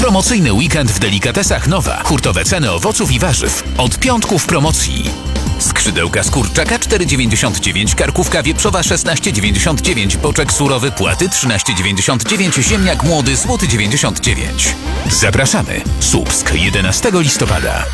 Promocyjny weekend w delikatesach Nowa. Hurtowe ceny owoców i warzyw. Od piątku w promocji. Skrzydełka z kurczaka 4,99, karkówka wieprzowa 16,99, boczek surowy płaty 13,99, ziemniak młody złoty 99. Zapraszamy. Słupsk 11 listopada.